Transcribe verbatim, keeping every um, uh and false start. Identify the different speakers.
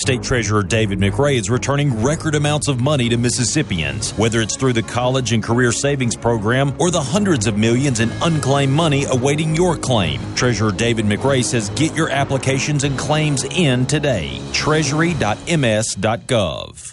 Speaker 1: State Treasurer David McRae is returning record amounts of money to Mississippians, whether it's through the College and Career Savings Program or the hundreds of millions in unclaimed money awaiting your claim. Treasurer David McRae says get your applications and claims in today. treasury dot m s dot gov.